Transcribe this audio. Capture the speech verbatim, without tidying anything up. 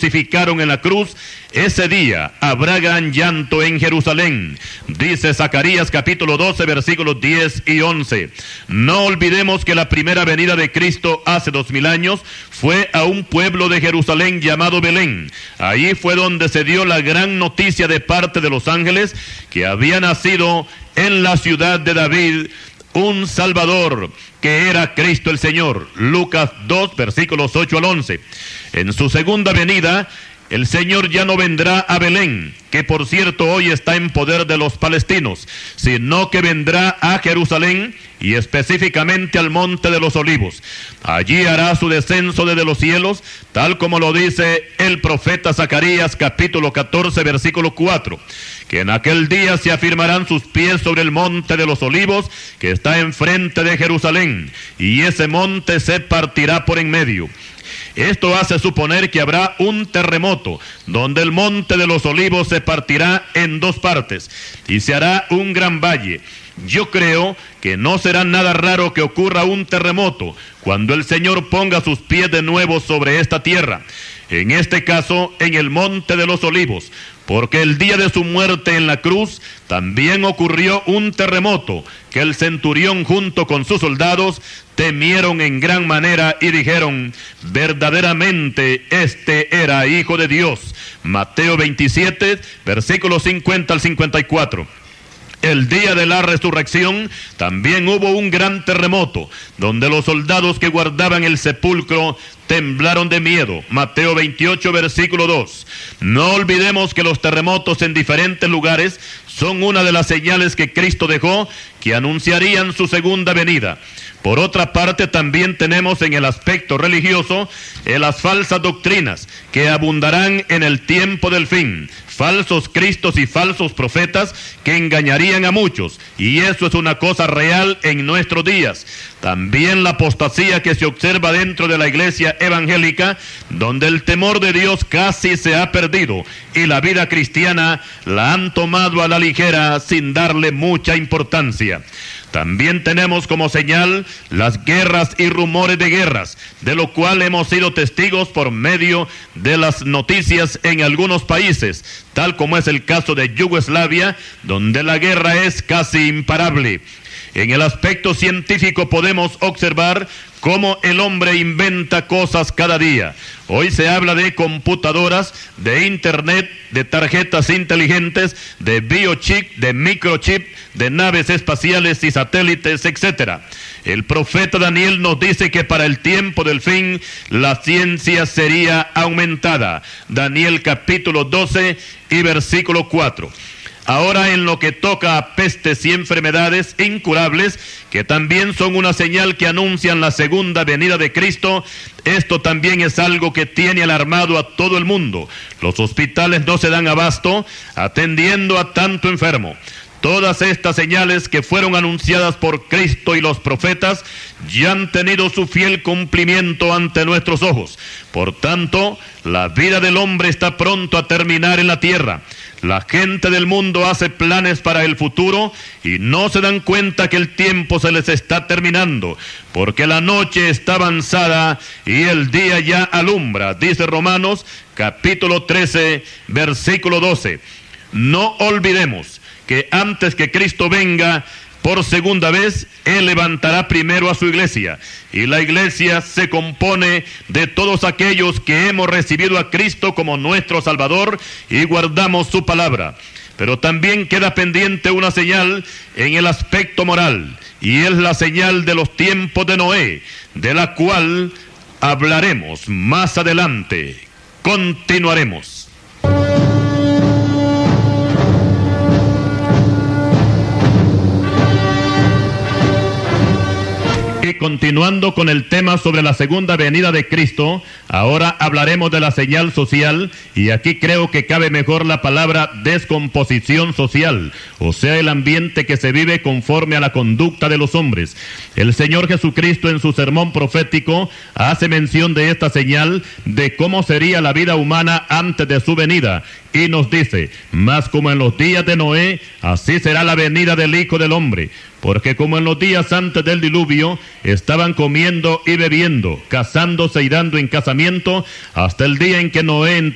crucificaron en la cruz, ese día habrá gran llanto en Jerusalén. Dice Zacarías capítulo doce, versículos diez y once. No olvidemos que la primera venida de Cristo hace dos mil años fue a un pueblo de Jerusalén llamado Belén. Ahí fue donde se dio la gran noticia de parte de los ángeles que había nacido en la ciudad de David un Salvador, que era Cristo el Señor. Lucas dos, versículos ocho al once. En su segunda venida, el Señor ya no vendrá a Belén, que por cierto hoy está en poder de los palestinos, sino que vendrá a Jerusalén y específicamente al Monte de los Olivos. Allí hará su descenso desde los cielos, tal como lo dice el profeta Zacarías capítulo catorce, versículo cuatro, que en aquel día se afirmarán sus pies sobre el Monte de los Olivos, que está enfrente de Jerusalén, y ese monte se partirá por en medio. Esto hace suponer que habrá un terremoto, donde el Monte de los Olivos se partirá en dos partes, y se hará un gran valle. Yo creo que no será nada raro que ocurra un terremoto, cuando el Señor ponga sus pies de nuevo sobre esta tierra. En este caso, en el Monte de los Olivos, porque el día de su muerte en la cruz también ocurrió un terremoto, que el centurión junto con sus soldados temieron en gran manera y dijeron: verdaderamente este era Hijo de Dios. Mateo veintisiete, versículos cincuenta al cincuenta y cuatro. El día de la resurrección también hubo un gran terremoto, donde los soldados que guardaban el sepulcro temblaron de miedo. Mateo veintiocho, versículo dos. No olvidemos que los terremotos en diferentes lugares son una de las señales que Cristo dejó, que anunciarían su segunda venida. Por otra parte, también tenemos en el aspecto religioso eh, las falsas doctrinas que abundarán en el tiempo del fin. Falsos cristos y falsos profetas que engañarían a muchos, y eso es una cosa real en nuestros días. También la apostasía que se observa dentro de la iglesia evangélica, donde el temor de Dios casi se ha perdido, y la vida cristiana la han tomado a la ligera sin darle mucha importancia. También tenemos como señal las guerras y rumores de guerras, de lo cual hemos sido testigos por medio de las noticias en algunos países, tal como es el caso de Yugoslavia, donde la guerra es casi imparable. En el aspecto científico podemos observar cómo el hombre inventa cosas cada día. Hoy se habla de computadoras, de internet, de tarjetas inteligentes, de biochip, de microchip, de naves espaciales y satélites, etcétera. El profeta Daniel nos dice que para el tiempo del fin la ciencia sería aumentada. Daniel capítulo doce y versículo cuatro. Ahora, en lo que toca a pestes y enfermedades incurables, que también son una señal que anuncian la segunda venida de Cristo, esto también es algo que tiene alarmado a todo el mundo. Los hospitales no se dan abasto atendiendo a tanto enfermo. Todas estas señales que fueron anunciadas por Cristo y los profetas ya han tenido su fiel cumplimiento ante nuestros ojos. Por tanto, la vida del hombre está pronto a terminar en la tierra. La gente del mundo hace planes para el futuro y no se dan cuenta que el tiempo se les está terminando, porque la noche está avanzada y el día ya alumbra, dice Romanos capítulo trece, versículo doce. No olvidemos que antes que Cristo venga por segunda vez, Él levantará primero a su iglesia, y la iglesia se compone de todos aquellos que hemos recibido a Cristo como nuestro Salvador y guardamos su palabra. Pero también queda pendiente una señal en el aspecto moral, y es la señal de los tiempos de Noé, de la cual hablaremos más adelante. Continuaremos. Y continuando con el tema sobre la segunda venida de Cristo, ahora hablaremos de la señal social, y aquí creo que cabe mejor la palabra descomposición social, o sea, el ambiente que se vive conforme a la conducta de los hombres. El Señor Jesucristo en su sermón profético hace mención de esta señal, de cómo sería la vida humana antes de su venida, y nos dice: mas como en los días de Noé, así será la venida del Hijo del Hombre. Porque como en los días antes del diluvio, estaban comiendo y bebiendo, casándose y dando en casamiento, hasta el día en que Noé